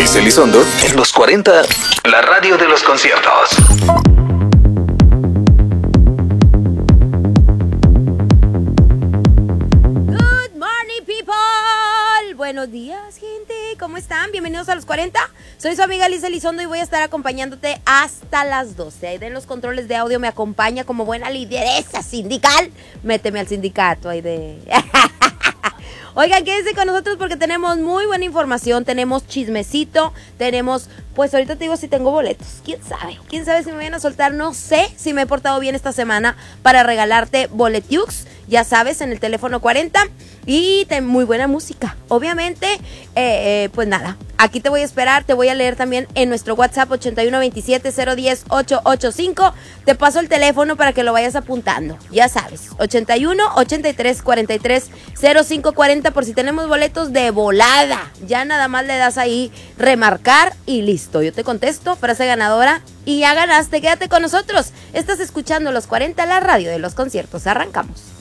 Galicia Elizondo en los 40, la radio de los conciertos. Good morning, people. Buenos días, gente. ¿Cómo están? Bienvenidos a los 40. Soy su amiga Galicia Elizondo y voy a estar acompañándote hasta las 12. Ahí de los controles de audio me acompaña como buena lideresa sindical. Méteme al sindicato ahí de... Oigan, quédense con nosotros porque tenemos muy buena información, tenemos chismecito, tenemos, pues ahorita te digo si tengo boletos, quién sabe si me van a soltar, no sé si me he portado bien esta semana para regalarte boletiux, ya sabes, en el teléfono 40 y muy buena música, obviamente, pues nada, aquí te voy a esperar, te voy a leer también en nuestro WhatsApp 8127-010-885, te paso el teléfono para que lo vayas apuntando, ya sabes, 81-83-43-0540 por si tenemos boletos de volada, ya nada más le das ahí remarcar y listo, yo te contesto, frase ganadora y ya ganaste, quédate con nosotros, estás escuchando los 40, la radio de los conciertos, arrancamos.